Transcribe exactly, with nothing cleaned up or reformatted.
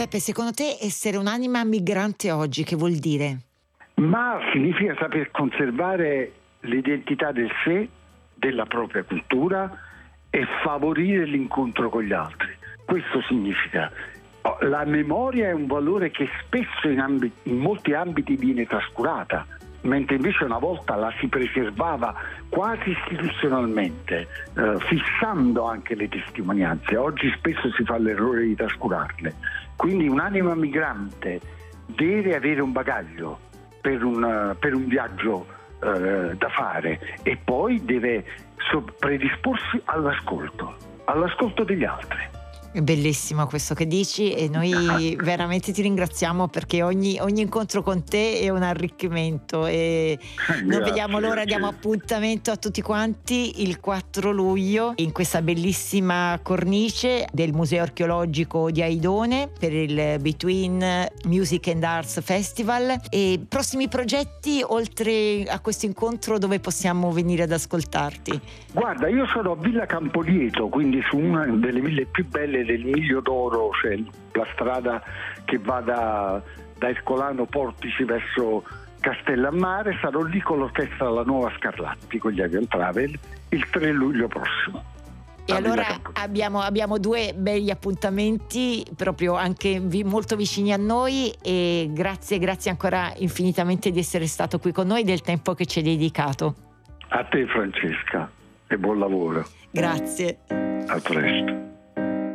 Peppe, secondo te essere un'anima migrante oggi che vuol dire? Ma significa saper conservare l'identità del sé, della propria cultura e favorire l'incontro con gli altri. Questo significa. La memoria è un valore che spesso in, ambiti, in molti ambiti viene trascurata, mentre invece una volta la si preservava quasi istituzionalmente, eh, fissando anche le testimonianze. Oggi spesso si fa l'errore di trascurarle. Quindi un'anima migrante deve avere un bagaglio per un, per un viaggio eh, da fare, e poi deve so- predisporsi all'ascolto, all'ascolto degli altri. È bellissimo questo che dici, e noi veramente ti ringraziamo, perché ogni, ogni incontro con te è un arricchimento, e Grazie, non vediamo l'ora. grazie. Diamo appuntamento a tutti quanti il quattro luglio in questa bellissima cornice del Museo Archeologico di Aidone per il Between Music and Arts Festival. E prossimi progetti oltre a questo incontro, dove possiamo venire ad ascoltarti? Guarda, io sono a Villa Campolieto, quindi su una delle ville più belle del Miglio d'Oro, cioè la strada che va da, da Ercolano Portici verso Castellammare. Sarò lì con l'orchestra La Nuova Scarlatti, con gli Avion Travel, il tre luglio prossimo. E allora abbiamo, abbiamo due begli appuntamenti proprio anche vi, molto vicini a noi, e grazie, grazie ancora infinitamente di essere stato qui con noi, del tempo che ci hai dedicato. A te Francesca, e buon lavoro. Grazie. A presto.